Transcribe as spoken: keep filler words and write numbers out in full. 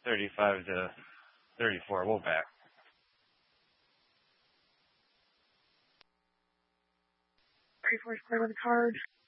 thirty-five to thirty-four. We'll back. thirty-four is clear with a card.